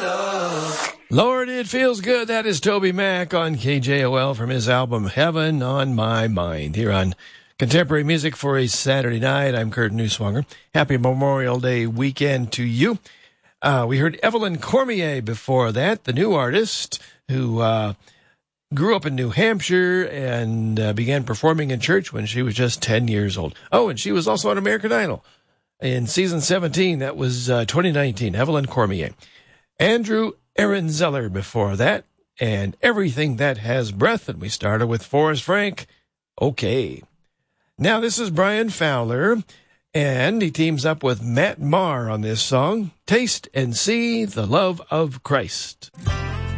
Lord, it feels good. That is Toby Mac on KJOL from his album Heaven on My Mind here on Contemporary Music for a Saturday night. I'm Kurt Neuswanger. Happy Memorial Day weekend to you. We heard Evelyn Cormier before that, the new artist who grew up in New Hampshire and began performing in church when she was just 10 years old. Oh, and she was also on American Idol in season 17. That was 2019, Evelyn Cormier. Andrew Aaron Zeller before that, and Everything That Has Breath, and we started with Forrest Frank, Okay. Now this is Brian Fowler, and he teams up with Matt Maher on this song, Taste and See the Love of Christ.